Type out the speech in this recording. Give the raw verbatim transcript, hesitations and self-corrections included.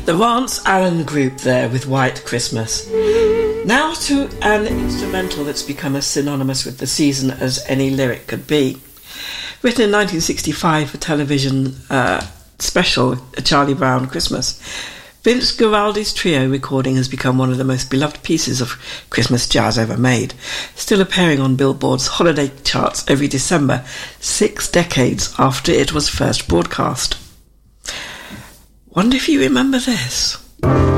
The Rance Allen Group there with White Christmas. Now to an instrumental that's become as synonymous with the season as any lyric could be. Written in nineteen sixty-five for television uh, special A Charlie Brown Christmas, Vince Guaraldi's trio recording has become one of the most beloved pieces of Christmas jazz ever made, still appearing on Billboard's holiday charts every December, six decades after it was first broadcast. Wonder if you remember this.